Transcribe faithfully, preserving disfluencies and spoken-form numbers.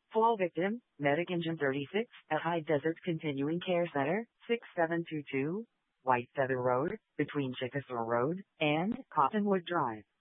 Fall victim, Medic Engine thirty-six, at High Desert Continuing Care Center, six seven two two, White Feather Road, between Chickasaw Road and Cottonwood Drive.